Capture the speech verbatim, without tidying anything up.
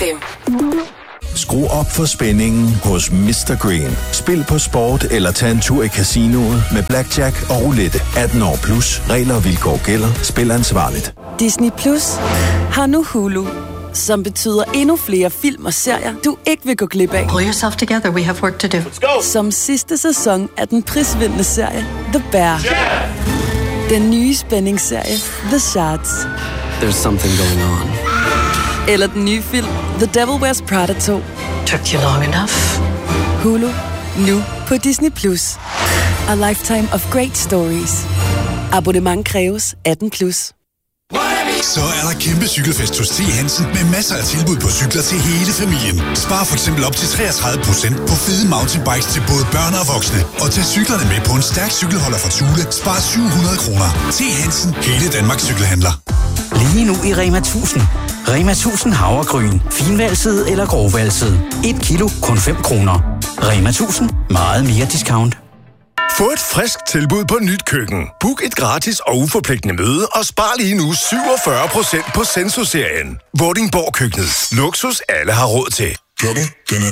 fem. Skru op for spændingen hos mister Green. Spil på sport eller tag en tur i casinoet med blackjack og roulette. atten år plus. Regler og vilkår gælder. Spil ansvarligt. Disney Plus har nu Hulu, som betyder endnu flere film og serier, du ikke vil gå glip af. Pull yourself together, we have work to do. Let's go. Som sidste sæson af den prisvindende serie The Bear. Yeah. Den nye spændingsserie The Shards. There's something going on. Eller den nye film The Devil Wears Prada to. Took you long enough. Hulu, nu på Disney Plus. A lifetime of great stories. Abonnement kræves atten plus. Så er der kæmpe cykelfest hos T. Hansen med masser af tilbud på cykler til hele familien. Spar for eksempel op til treogtredive procent på fede mountainbikes til både børn og voksne. Og tag cyklerne med på en stærk cykelholder fra Thule. Spar syv hundrede kroner. T. Hansen, hele Danmarks cykelhandler. Lige nu i Rema tusind. Rema tusind havregryn. Finvalset eller grovvalset. et kilo, kun fem kroner. Rema tusind. Meget mere discount. Få et frisk tilbud på nyt køkken. Book et gratis og uforpligtende møde og spar lige nu syvogfyrre procent på Senso-serien. Vordingborg Køkkenet. Luksus alle har råd til.